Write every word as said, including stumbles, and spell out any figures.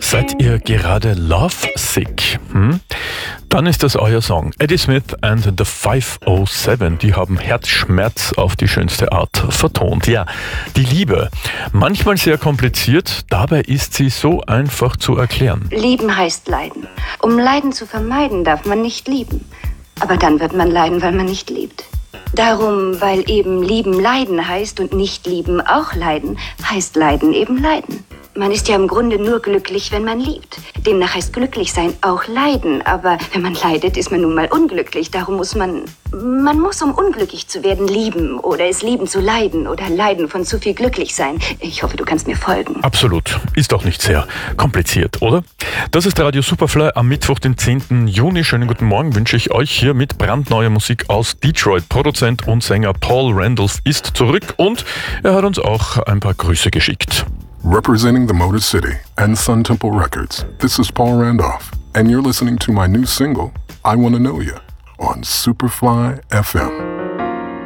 Seid ihr gerade lovesick? Hm? Dann ist das euer Song. Eddie Smith and the five oh seven, die haben Herzschmerz auf die schönste Art vertont. Ja, die Liebe. Manchmal sehr kompliziert, dabei ist sie so einfach zu erklären. Lieben heißt leiden. Um Leiden zu vermeiden, darf man nicht lieben. Aber dann wird man leiden, weil man nicht liebt. Darum, weil eben lieben leiden heißt und nicht lieben auch leiden, heißt leiden eben leiden. Man ist ja im Grunde nur glücklich, wenn man liebt. Demnach heißt glücklich sein auch leiden. Aber wenn man leidet, ist man nun mal unglücklich. Darum muss man, man muss, um unglücklich zu werden, lieben. Oder es lieben zu leiden. Oder leiden von zu viel glücklich sein. Ich hoffe, du kannst mir folgen. Absolut. Ist doch nicht sehr kompliziert, oder? Das ist Radio Superfly am Mittwoch, den zehnten Juni. Schönen guten Morgen wünsche ich euch hier mit brandneuer Musik aus Detroit. Produzent und Sänger Paul Randolph ist zurück und er hat uns auch ein paar Grüße geschickt. Representing the Motor City and Sun Temple Records, this is Paul Randolph, and you're listening to my new single, I Wanna Know Ya, on Superfly F M.